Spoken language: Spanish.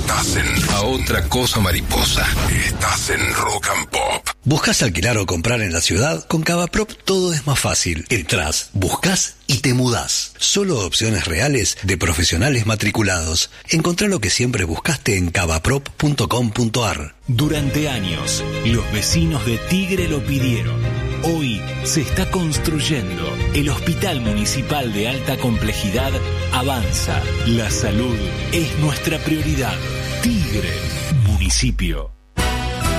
estás en A Otra Cosa Mariposa. Estás en Rock and Pop. ¿Buscas alquilar o comprar en la ciudad? Con Cavaprop todo es más fácil. Entrás, buscas y te mudás. Solo opciones reales de profesionales matriculados. Encontrá lo que siempre buscaste en cavaprop.com.ar. Durante años, los vecinos de Tigre lo pidieron. Hoy se está construyendo. El Hospital Municipal de Alta Complejidad avanza. La salud es nuestra prioridad. Tigre, municipio.